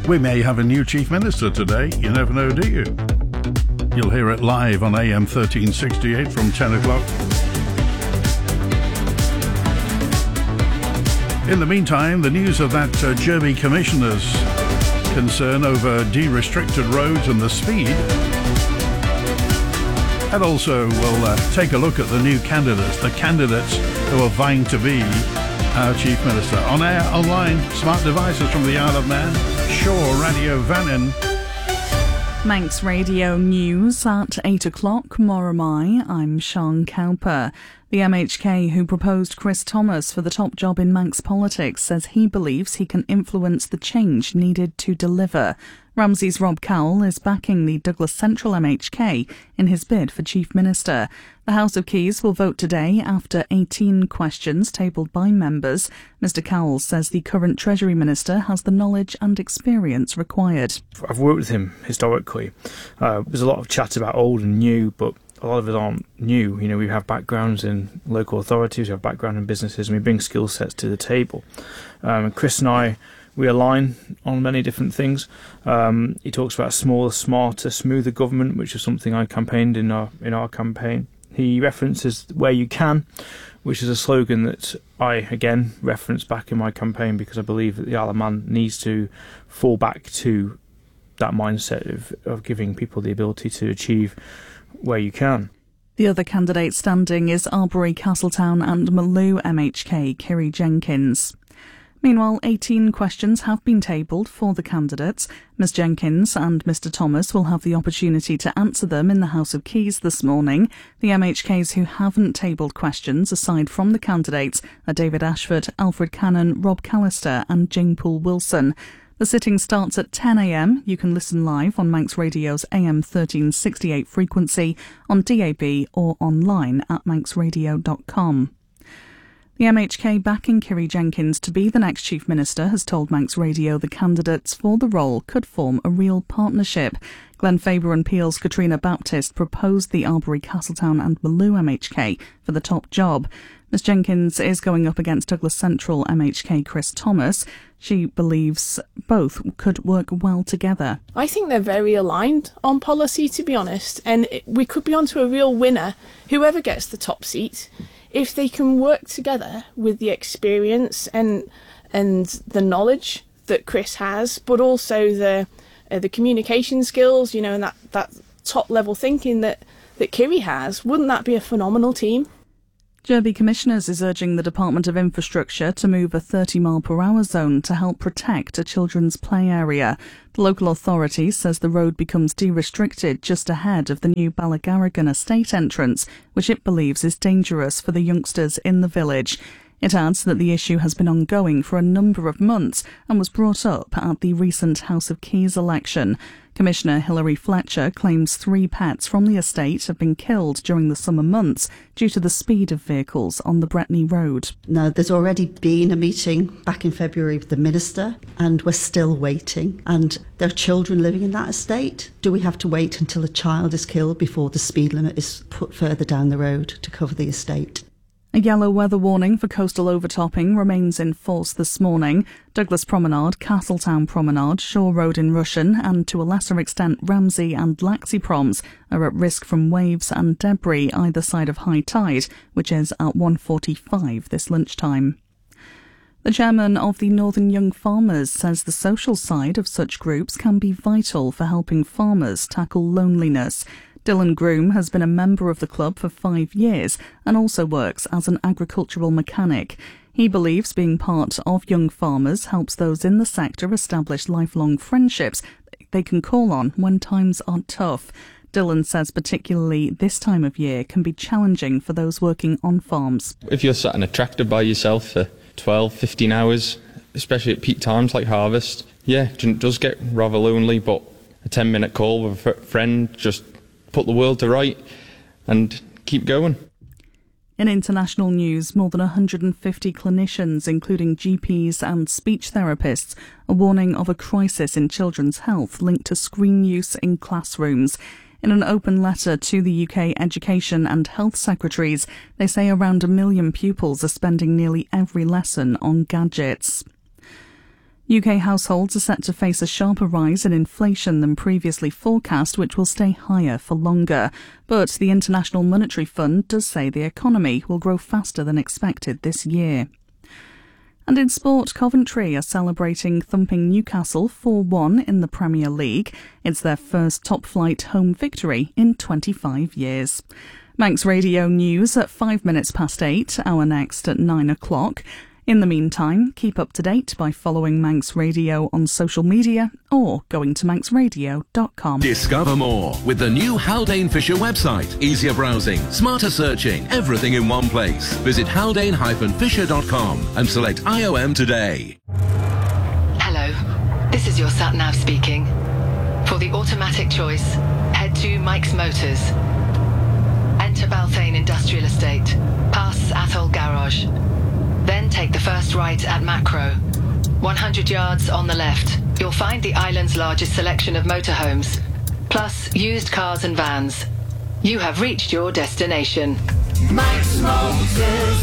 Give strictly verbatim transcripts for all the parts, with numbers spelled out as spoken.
We may have a new Chief Minister today. You never know, do you? You'll hear it live on A M thirteen sixty-eight from ten o'clock. In the meantime, the news of that uh, Derby Commissioner's concern over de-restricted roads and the speed. And also we'll uh, take a look at the new candidates, the candidates who are vying to be our Chief Minister. On air, online, smart devices from the Isle of Man, Shaw Radio Vannin. Manx Radio News at eight o'clock. Moramai, I'm Sean Cowper. The M H K who proposed Chris Thomas for the top job in Manx politics says he believes he can influence the change needed to deliver. Ramsay's Rob Cowell is backing the Douglas Central M H K in his bid for Chief Minister. The House of Keys will vote today after eighteen questions tabled by members. Mister Cowell says the current Treasury Minister has the knowledge and experience required. I've worked with him historically. Uh, there's a lot of chat about old and new, but a lot of it aren't new. You know, we have backgrounds in local authorities, we have background in businesses, and we bring skill sets to the table. Um, Chris and I, we align on many different things. Um, he talks about a smaller, smarter, smoother government, which is something I campaigned in our in our campaign. He references where you can, which is a slogan that I, again, referenced back in my campaign because I believe that the Isle of Man needs to fall back to that mindset of, of giving people the ability to achieve where you can. The other candidate standing is Arbury, Castletown and Maloo M H K, Kiri Jenkins. Meanwhile, eighteen questions have been tabled for the candidates. Miss Jenkins and Mister Thomas will have the opportunity to answer them in the House of Keys this morning. The M H Ks who haven't tabled questions, aside from the candidates, are David Ashford, Alfred Cannon, Rob Callister and Jane Poole Wilson. The sitting starts at ten a m. You can listen live on Manx Radio's A M thirteen sixty-eight frequency, on D A B or online at manx radio dot com. The M H K backing Kiri Jenkins to be the next Chief Minister has told Manx Radio the candidates for the role could form a real partnership. Glen Faber and Peel's Katrina Baptist proposed the Arbury, Castletown and Maloo M H K for the top job. Miss Jenkins is going up against Douglas Central M H K Chris Thomas. She believes both could work well together. I think they're very aligned on policy, to be honest, and we could be onto a real winner, whoever gets the top seat, if they can work together with the experience and and the knowledge that Chris has, but also the uh, the communication skills, you know, and that, that top level thinking that, that Kiri has. Wouldn't that be a phenomenal team? Derby Commissioners is urging the Department of Infrastructure to move a thirty mile per hour zone to help protect a children's play area. The local authority says the road becomes de-restricted just ahead of the new Ballagarrigan estate entrance, which it believes is dangerous for the youngsters in the village. It adds that the issue has been ongoing for a number of months and was brought up at the recent House of Keys election. Commissioner Hilary Fletcher claims three pets from the estate have been killed during the summer months due to the speed of vehicles on the Bretney Road. Now, there's already been a meeting back in February with the Minister, and we're still waiting. And there are children living in that estate. Do we have to wait until a child is killed before the speed limit is put further down the road to cover the estate? A yellow weather warning for coastal overtopping remains in force this morning. Douglas Promenade, Castletown Promenade, Shaw Road in Rushen and to a lesser extent Ramsay and Laxey Proms are at risk from waves and debris either side of high tide, which is at one forty-five this lunchtime. The chairman of the Northern Young Farmers says the social side of such groups can be vital for helping farmers tackle loneliness. Dylan Groom has been a member of the club for five years and also works as an agricultural mechanic. He believes being part of Young Farmers helps those in the sector establish lifelong friendships they can call on when times are tough. Dylan says particularly this time of year can be challenging for those working on farms. If you're sat in a tractor by yourself for twelve, fifteen hours, especially at peak times like harvest, yeah, it does get rather lonely, but a ten minute call with a friend just put the world to right and keep going. In international news, more than one hundred fifty clinicians, including G Ps and speech therapists, are warning of a crisis in children's health linked to screen use in classrooms. In an open letter to the U K Education and Health Secretaries, they say around a million pupils are spending nearly every lesson on gadgets. U K households are set to face a sharper rise in inflation than previously forecast, which will stay higher for longer. But the International Monetary Fund does say the economy will grow faster than expected this year. And in sport, Coventry are celebrating thumping Newcastle four one in the Premier League. It's their first top-flight home victory in twenty-five years. Manx Radio News at five minutes past eight, our next at nine o'clock. In the meantime, keep up to date by following Manx Radio on social media or going to manx radio dot com. Discover more with the new Haldane Fisher website. Easier browsing, smarter searching, everything in one place. Visit haldane dash fisher dot com and select I O M today. Hello, this is your sat-nav speaking. For the automatic choice, head to Mike's Motors. Enter Balthane Industrial Estate, past Athol Garage. Then take the first right at Macro. one hundred yards on the left, you'll find the island's largest selection of motorhomes, plus used cars and vans. You have reached your destination. Mike's Motors.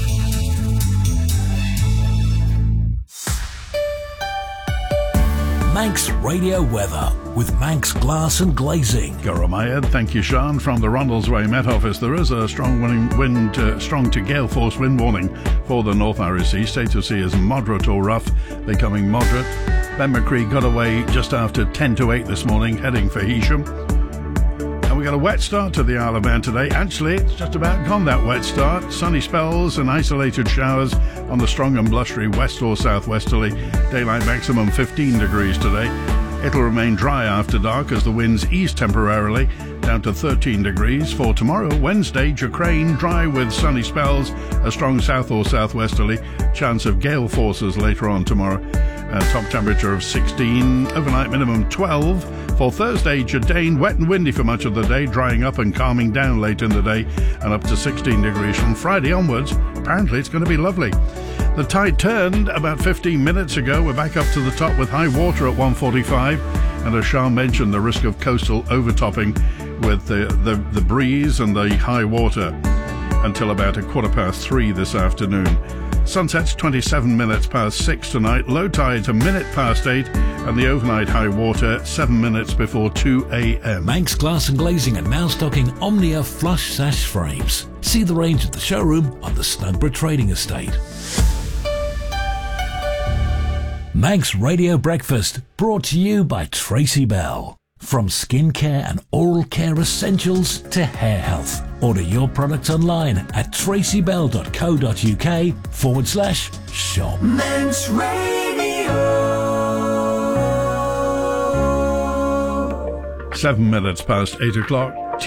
Manx Radio Weather with Manx Glass and Glazing. Goromayed, thank you, Sean. From the Ronaldsway Met Office, there is a strong wind, wind uh, strong to gale force wind warning for the North Irish Sea. State of sea is moderate or rough, becoming moderate. Ben McCree got away just after ten to eight this morning, heading for Heysham. And we got a wet start to the Isle of Man today. Actually, it's just about gone, that wet start. Sunny spells and isolated showers on the strong and blustery west or southwesterly. Daylight maximum fifteen degrees today. It'll remain dry after dark as the winds ease temporarily, down to thirteen degrees. For tomorrow, Wednesday, Jacrane, dry with sunny spells, a strong south or southwesterly, chance of gale forces later on tomorrow. A top temperature of sixteen, overnight minimum twelve. For Thursday, Jardine, wet and windy for much of the day, drying up and calming down late in the day, and up to sixteen degrees. From Friday onwards, apparently it's going to be lovely. The tide turned about fifteen minutes ago. We're back up to the top with high water at one forty-five, and as Sean mentioned, the risk of coastal overtopping with the, the, the breeze and the high water until about a quarter past three this afternoon. Sunset's twenty-seven minutes past six tonight, low tide's a minute past eight, and the overnight high water seven minutes before two a.m. Manx Glass and Glazing are now stocking Omnia flush sash frames. See the range at the showroom on the Snugborough Trading Estate. Manx Radio Breakfast, brought to you by Tracy Bell. From skincare and oral care essentials to hair health. Order your products online at tracybell.co.uk forward slash shop. Manx Radio. Seven minutes past eight o'clock.